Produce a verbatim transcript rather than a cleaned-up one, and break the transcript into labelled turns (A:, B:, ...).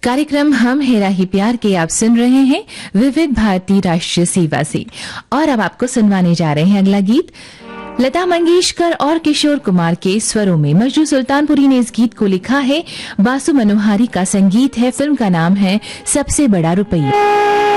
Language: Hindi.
A: कार्यक्रम हम हेरा ही प्यार के आप सुन रहे हैं विविध भारती राष्ट्रीय सेवा से। और अब आपको सुनवाने जा रहे हैं अगला गीत लता मंगेशकर और किशोर कुमार के स्वरों में। मजनू सुल्तानपुरी ने इस गीत को लिखा है, बासु मनोहारी का संगीत है, फिल्म का नाम है सबसे बड़ा रुपया।